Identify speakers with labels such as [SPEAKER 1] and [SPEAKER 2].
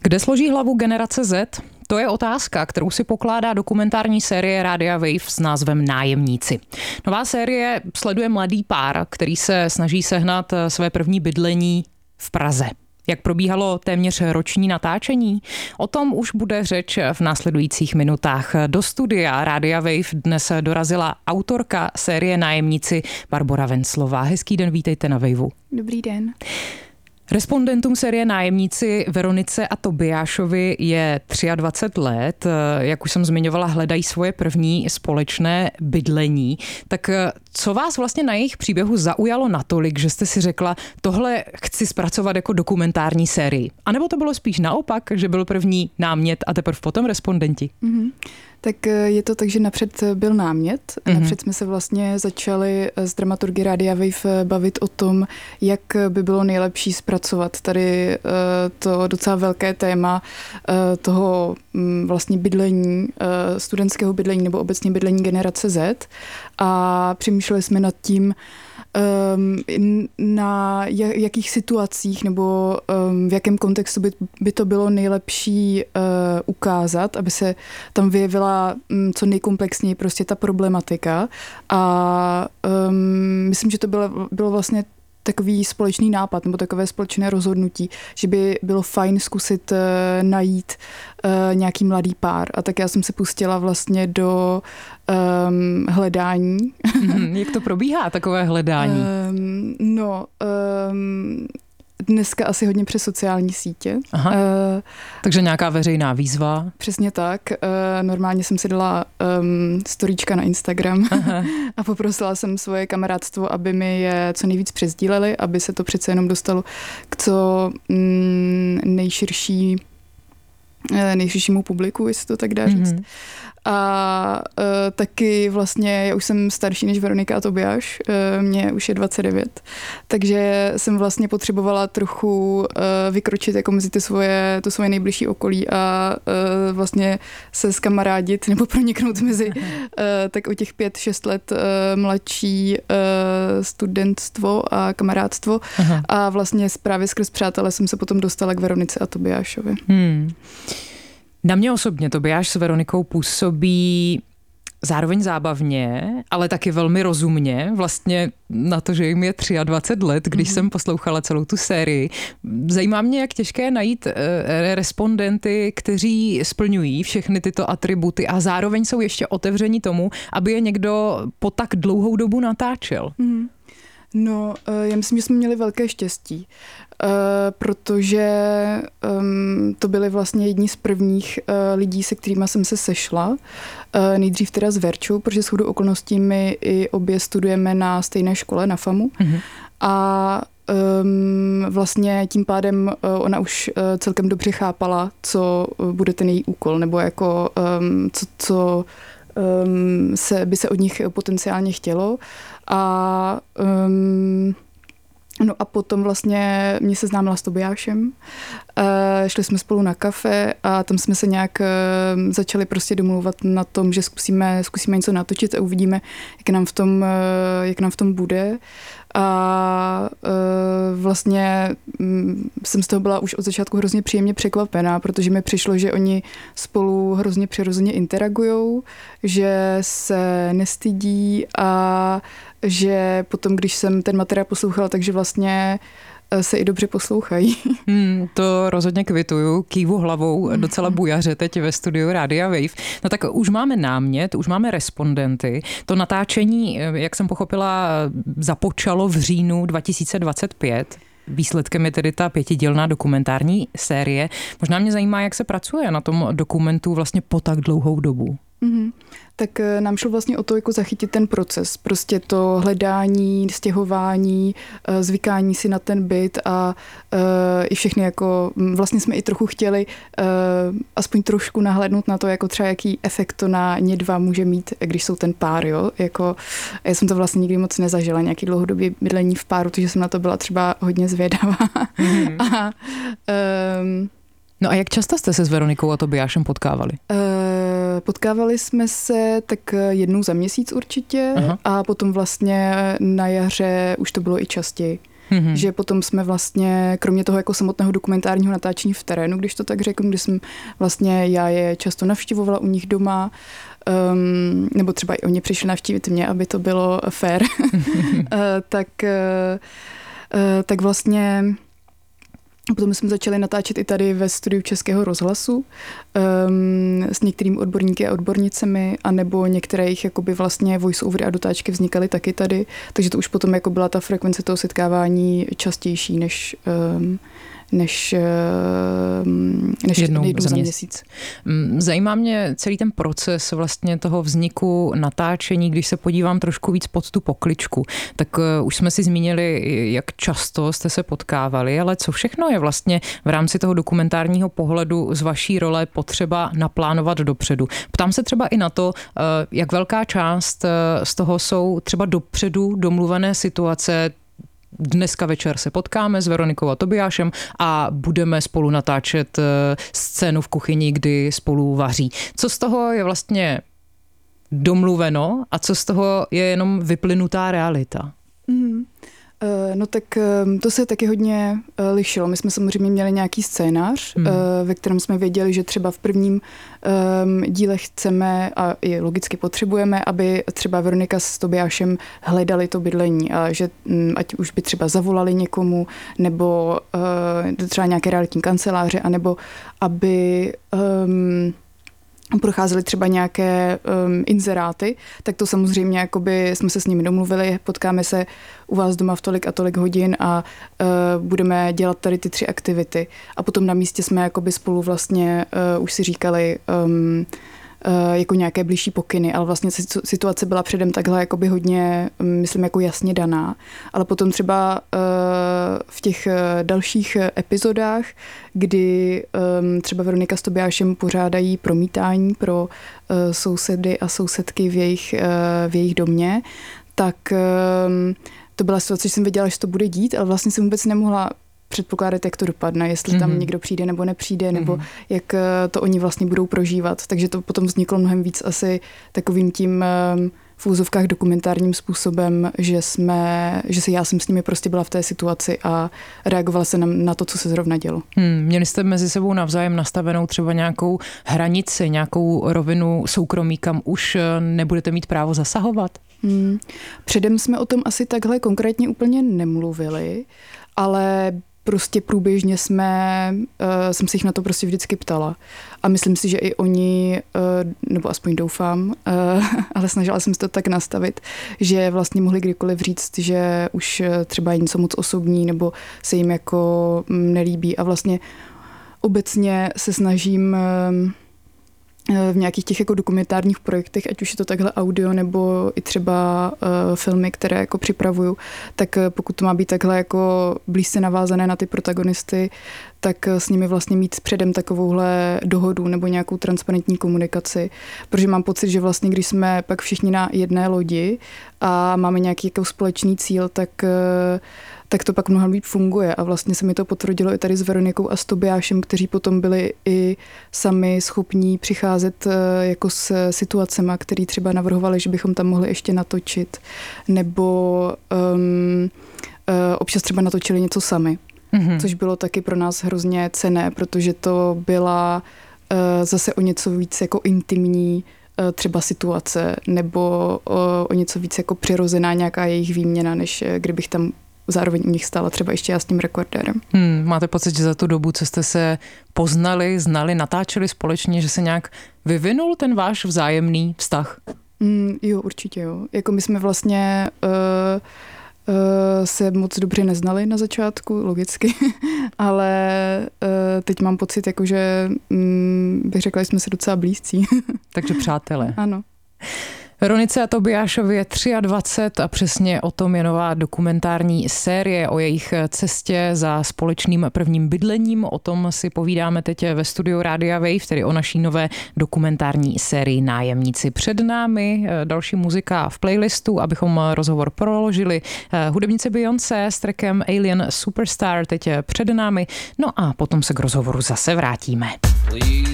[SPEAKER 1] Kde složí hlavu generace Z? To je otázka, kterou si pokládá dokumentární série Rádia Wave s názvem Nájemníci. Nová série sleduje mladý pár, který se snaží sehnat své první bydlení v Praze. Jak probíhalo téměř roční natáčení? O tom už bude řeč v následujících minutách. Do studia Rádia Wave dnes dorazila autorka série Nájemníci Barbora Venclová. Hezký den, vítejte na Waveu.
[SPEAKER 2] Dobrý den.
[SPEAKER 1] Respondentům série Nájemníci Veronice a Tobiášovi je 23 let. Jak už jsem zmiňovala, hledají svoje první společné bydlení. Tak co vás vlastně na jejich příběhu zaujalo natolik, že jste si řekla, tohle chci zpracovat jako dokumentární sérii? A nebo to bylo spíš naopak, že byl první námět a teprve potom respondenti?
[SPEAKER 2] Mm-hmm. Tak je to tak, že napřed byl námět. Napřed jsme se vlastně začali s dramaturgy Rádia Wave bavit o tom, jak by bylo nejlepší zpracovat tady to docela velké téma toho vlastně bydlení, studentského bydlení nebo obecně bydlení generace Z. A přemýšleli jsme nad tím, na jakých situacích nebo v jakém kontextu by to bylo nejlepší ukázat, aby se tam vyjevila co nejkomplexněji prostě ta problematika. A myslím, že to bylo vlastně takový společný nápad nebo takové společné rozhodnutí, že by bylo fajn zkusit najít nějaký mladý pár. A tak já jsem se pustila vlastně do hledání.
[SPEAKER 1] Jak to probíhá, takové hledání?
[SPEAKER 2] Dneska asi hodně přes sociální sítě.
[SPEAKER 1] Takže nějaká veřejná výzva?
[SPEAKER 2] Přesně tak. Normálně jsem si dala storíčka na Instagram a poprosila jsem svoje kamarádstvo, aby mi je co nejvíc přesdíleli, aby se to přece jenom dostalo k co nejširšímu publiku, jestli to tak dá říct. A taky vlastně, já už jsem starší než Veronika a Tobiáš, mě už je 29, takže jsem vlastně potřebovala trochu vykročit jako mezi to svoje nejbližší okolí a vlastně se zkamarádit nebo proniknout mezi tak o těch 5-6 let mladší studentstvo a kamarádstvo. A vlastně právě skrz přátelé jsem se potom dostala k Veronice a Tobiášovi.
[SPEAKER 1] Na mě osobně Tobiáš s Veronikou působí zároveň zábavně, ale taky velmi rozumně. Vlastně na to, že jim je 23 let, když jsem poslouchala celou tu sérii. Zajímá mě, jak těžké je najít respondenty, kteří splňují všechny tyto atributy a zároveň jsou ještě otevření tomu, aby je někdo po tak dlouhou dobu natáčel.
[SPEAKER 2] No, já myslím, že jsme měli velké štěstí, protože to byli vlastně jedni z prvních lidí, se kterými jsem se sešla. Nejdřív teda s Verčou, protože shodou okolností my i obě studujeme na stejné škole, na FAMu. A vlastně tím pádem ona už celkem dobře chápala, co bude ten její úkol, nebo jako co by se od nich potenciálně chtělo. A no a potom vlastně mě seznámila s Tobiášem. Šli jsme spolu na kafe a tam jsme se nějak začali prostě domlouvat na tom, že zkusíme něco natočit a uvidíme, jak nám v tom bude. A vlastně jsem z toho byla už od začátku hrozně příjemně překvapená, protože mi přišlo, že oni spolu hrozně přirozeně interagujou, že se nestydí a že potom, když jsem ten materiál poslouchala, takže vlastně se i dobře poslouchají.
[SPEAKER 1] To rozhodně kvituju, kývu hlavou docela bujaře teď ve studiu Rádia Wave. No tak už máme námět, už máme respondenty. To natáčení, jak jsem pochopila, započalo v říjnu 2025. Výsledkem je tedy ta 5dílná dokumentární série. Možná mě zajímá, jak se pracuje na tom dokumentu vlastně po tak dlouhou dobu.
[SPEAKER 2] Tak nám šlo vlastně o to, jako zachytit ten proces. Prostě to hledání, stěhování, zvykání si na ten byt a i všechny jako, vlastně jsme i trochu chtěli aspoň trošku nahlédnout na to, jako třeba jaký efekt to na ně dva může mít, když jsou ten pár, jo. Jako, já jsem to vlastně nikdy moc nezažila, nějaký dlouhodobý bydlení v páru, takže jsem na to byla třeba hodně zvědavá.
[SPEAKER 1] No a jak často jste se s Veronikou a Tobiášem potkávali?
[SPEAKER 2] Potkávali jsme se tak jednou za měsíc určitě. A potom vlastně na jaře už to bylo i častěji. Že potom jsme vlastně, kromě toho jako samotného dokumentárního natáčení v terénu, když to tak řeknu, kdy jsem vlastně, já je často navštěvovala u nich doma, nebo třeba i oni přišli navštívit mě, aby to bylo fair, tak vlastně potom jsme začali natáčet i tady ve studiu Českého rozhlasu s některými odborníky a odbornicemi, anebo některé jejich jakoby vlastně voice-overy a dotáčky vznikaly taky tady, takže to už potom jako byla ta frekvence toho setkávání častější než jednou za měsíc.
[SPEAKER 1] Zajímá mě celý ten proces vlastně toho vzniku natáčení, když se podívám trošku víc pod tu pokličku. Tak už jsme si zmínili, jak často jste se potkávali, ale co všechno je vlastně v rámci toho dokumentárního pohledu z vaší role potřeba naplánovat dopředu. Ptám se třeba i na to, jak velká část z toho jsou třeba dopředu domluvené situace. Dneska večer se potkáme s Veronikou a Tobiášem a budeme spolu natáčet scénu v kuchyni, kdy spolu vaří. Co z toho je vlastně domluveno a co z toho je jenom vyplynutá realita?
[SPEAKER 2] No tak to se taky hodně lišilo. My jsme samozřejmě měli nějaký scénář, ve kterém jsme věděli, že třeba v prvním díle chceme a i logicky potřebujeme, aby třeba Veronika s Tobiášem hledali to bydlení a že ať už by třeba zavolali někomu nebo třeba nějaké realitní kanceláře, anebo aby procházeli třeba nějaké inzeráty, tak to samozřejmě jakoby jsme se s nimi domluvili, potkáme se u vás doma v tolik a tolik hodin a budeme dělat tady ty 3 aktivity. A potom na místě jsme jakoby spolu vlastně už si říkali jako nějaké blížší pokyny, ale vlastně situace byla předem takhle jakoby hodně, myslím, jako jasně daná. Ale potom třeba v těch dalších epizodách, kdy třeba Veronika s Tobiášem pořádají promítání pro sousedy a sousedky v jejich domě, tak to byla situace, že jsem věděla, že to bude dít, ale vlastně jsem vůbec nemohla předpokládat, jak to dopadne, jestli tam někdo přijde nebo nepřijde, nebo jak to oni vlastně budou prožívat. Takže to potom vzniklo mnohem víc asi takovým tím v úzovkách dokumentárním způsobem, že já jsem s nimi prostě byla v té situaci a reagovala se na to, co se zrovna dělo.
[SPEAKER 1] Měli jste mezi sebou navzájem nastavenou třeba nějakou hranici, nějakou rovinu soukromí, kam už nebudete mít právo zasahovat?
[SPEAKER 2] Předem jsme o tom asi takhle konkrétně úplně nemluvili, ale prostě průběžně jsem se jich na to prostě vždycky ptala. A myslím si, že i oni, nebo aspoň doufám, ale snažila jsem se to tak nastavit, že vlastně mohli kdykoliv říct, že už třeba je něco moc osobní, nebo se jim jako nelíbí. A vlastně obecně se snažím v nějakých těch jako dokumentárních projektech, ať už je to takhle audio nebo i třeba filmy, které jako připravuju, tak pokud to má být takhle jako blízce navázané na ty protagonisty, tak s nimi vlastně mít předem takovouhle dohodu nebo nějakou transparentní komunikaci, protože mám pocit, že vlastně když jsme pak všichni na jedné lodi a máme nějaký jako společný cíl, tak to pak mnohem líp funguje a vlastně se mi to potvrdilo i tady s Veronikou a s Tobiášem, kteří potom byli i sami schopní přicházet jako s situacemi, který třeba navrhovali, že bychom tam mohli ještě natočit, nebo občas třeba natočili něco sami, což bylo taky pro nás hrozně cenné, protože to byla zase o něco víc jako intimní třeba situace, nebo o něco víc jako přirozená nějaká jejich výměna, než kdybych tam zároveň u nich stála třeba ještě já s tím rekordérem.
[SPEAKER 1] Máte pocit, že za tu dobu, co jste se poznali, znali, natáčeli společně, že se nějak vyvinul ten váš vzájemný vztah?
[SPEAKER 2] Jo, určitě jo. Jako my jsme vlastně se moc dobře neznali na začátku, logicky, ale teď mám pocit, jako, že bych řekla, že jsme se docela blízcí.
[SPEAKER 1] Takže přátelé.
[SPEAKER 2] Ano.
[SPEAKER 1] Veronice a Tobiášovi je 23 a přesně o tom je nová dokumentární série o jejich cestě za společným prvním bydlením. O tom si povídáme teď ve studiu Rádia Wave, tedy o naší nové dokumentární sérii Nájemníci. Před námi další muzika v playlistu, abychom rozhovor proložili. Hudebnice Beyoncé s trackem Alien Superstar teď před námi. No a potom se k rozhovoru zase vrátíme.